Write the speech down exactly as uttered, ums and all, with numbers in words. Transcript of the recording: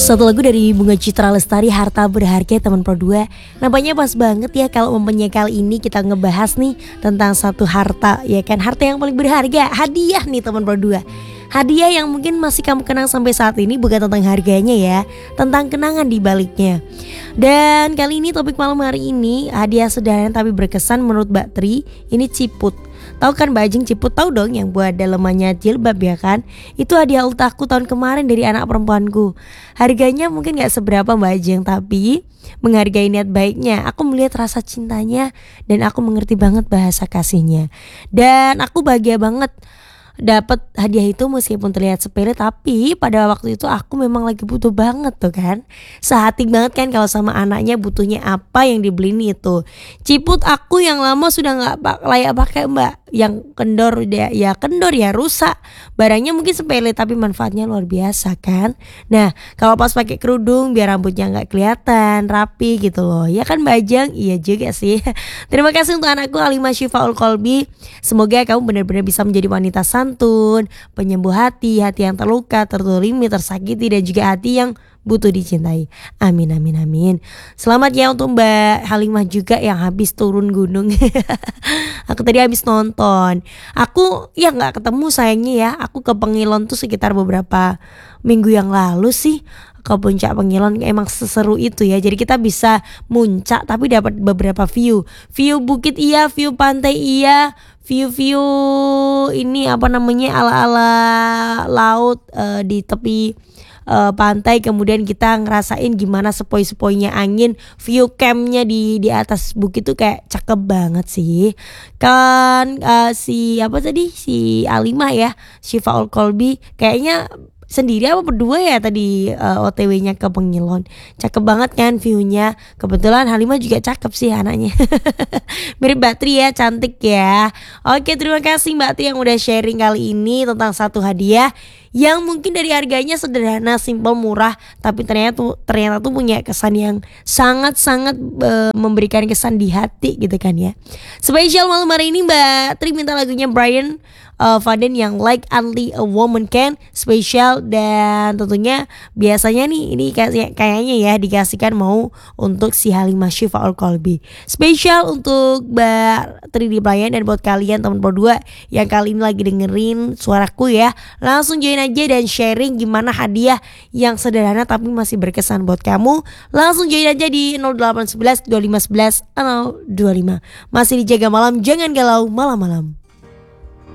Satu lagu dari Bunga Citra Lestari, Harta Berharga, teman Pro dua. Nampaknya pas banget ya kalau momennya kali ini kita ngebahas nih tentang satu harta, ya kan, harta yang paling berharga, hadiah nih teman Pro dua. Hadiah yang mungkin masih kamu kenang sampai saat ini, bukan tentang harganya ya, tentang kenangan di baliknya. Dan kali ini topik malam hari ini hadiah sederhana tapi berkesan menurut Mbak Tri, ini ciput. Tahu kan Mbak Ajeng ciput, tahu dong yang buat dalemannya jilbab ya kan? Itu hadiah ultahku tahun kemarin dari anak perempuanku. Harganya mungkin gak seberapa Mbak Ajeng, tapi menghargai niat baiknya. Aku melihat rasa cintanya dan aku mengerti banget bahasa kasihnya. Dan aku bahagia banget dapat hadiah itu meskipun terlihat sepele, tapi pada waktu itu aku memang lagi butuh banget tuh kan. Sehati banget kan kalau sama anaknya butuhnya apa yang dibeliin itu. Ciput aku yang lama sudah gak layak pakai Mbak, yang kendor ya, ya kendor ya rusak. Barangnya mungkin sepele tapi manfaatnya luar biasa kan. Nah kalau pas pakai kerudung biar rambutnya gak kelihatan rapi gitu loh, ya kan Mbak Ajeng? Iya juga sih. Terima kasih untuk anakku Halimah Syifaul Kolbi. Semoga kamu benar-benar bisa menjadi wanita santun, penyembuh hati, hati yang terluka, tertulimi, tersakiti, dan juga hati yang butuh dicintai. Amin amin amin. Selamat ya untuk Mbak Halimah juga yang habis turun gunung. Aku tadi habis nonton. Aku ya nggak ketemu sayangnya ya. Aku ke Pengilon tuh sekitar beberapa minggu yang lalu sih. Ke puncak Pengilon emang seseru itu ya. Jadi kita bisa muncak tapi dapat beberapa view. View bukit iya, view pantai iya, view-view ini apa namanya ala-ala laut uh, di tepi uh, pantai. Kemudian kita ngerasain gimana sepoi-sepoinya angin. View campnya di di atas bukit tuh kayak cakep banget sih. Kan uh, si apa tadi si Halimah ya, Syifaul Kolbi kayaknya sendiri apa berdua ya tadi uh, O T W-nya ke Pengilon. Cakep banget kan view-nya. Kebetulan Halimah juga cakep sih anaknya. Mirip Mbak Tri ya, cantik ya. Oke, terima kasih Mbak Tri yang udah sharing kali ini tentang satu hadiah yang mungkin dari harganya sederhana, simple, murah, tapi ternyata tuh ternyata tuh punya kesan yang sangat-sangat uh, memberikan kesan di hati gitu kan ya. Spesial malam hari ini Mbak Tri minta lagunya Brian uh, Faden yang Like Only a Woman Can, spesial. Dan tentunya biasanya nih ini kayak, kayaknya ya dikasihkan mau untuk si Halimah Syifaul Kolbi. Spesial untuk Mbak Tri di Pelayan dan buat kalian teman Pro dua yang kali ini lagi dengerin suaraku ya, langsung join aja dan sharing gimana hadiah yang sederhana tapi masih berkesan buat kamu. Langsung join aja di nol delapan satu satu dua lima satu satu nol dua lima. Masih dijaga malam, jangan galau malam-malam.